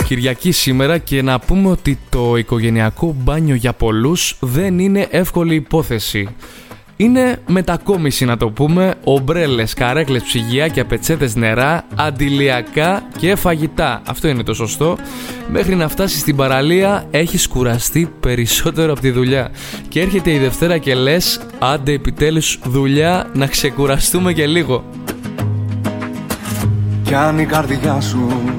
Κυριακή σήμερα και να πούμε ότι το οικογενειακό μπάνιο για πολλούς δεν είναι εύκολη υπόθεση. Είναι μετακόμιση να το πούμε, ομπρέλες, καρέκλες, ψυγιάκια, πετσέτες νερά, αντιλιακά και φαγητά. Αυτό είναι το σωστό. Μέχρι να φτάσεις στην παραλία έχεις κουραστεί περισσότερο από τη δουλειά. Και έρχεται η Δευτέρα και λες, άντε επιτέλους δουλειά να ξεκουραστούμε και λίγο. Κι αν η καρδιά σου